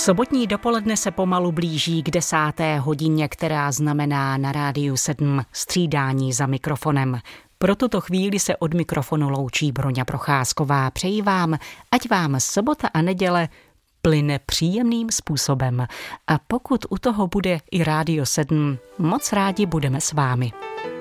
Sobotní dopoledne se pomalu blíží k 10. hodině, která znamená na Rádiu 7 střídání za mikrofonem. Pro tuto chvíli se od mikrofonu loučí Broňa Procházková. Přeji vám, ať vám sobota a neděle plyne příjemným způsobem. A pokud u toho bude i Rádio 7, moc rádi budeme s vámi.